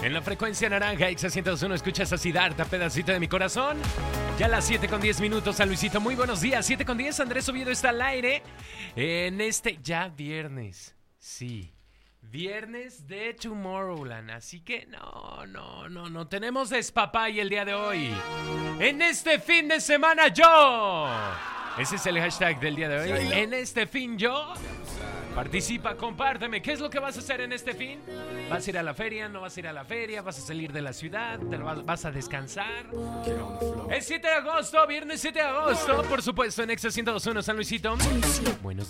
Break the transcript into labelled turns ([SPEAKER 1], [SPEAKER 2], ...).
[SPEAKER 1] En la frecuencia naranja, X101, escuchas a Siddhartha, pedacito de mi corazón. Ya a las 7:10 San Luisito. Muy buenos días, 7:10, Andrés Oviedo está al aire. En ya viernes, sí. Viernes de Tomorrowland, así que no tenemos despapay el día de hoy. En este fin de semana yo. Ese es el hashtag del día de hoy. En este fin yo. Participa, compárteme. ¿Qué es lo que vas a hacer en este fin? ¿Vas a ir a la feria? ¿No vas a ir a la feria? ¿Vas a salir de la ciudad? ¿Vas a descansar? Es 7 de agosto, viernes 7 de agosto. Por supuesto, en X101 San Luisito. Buenos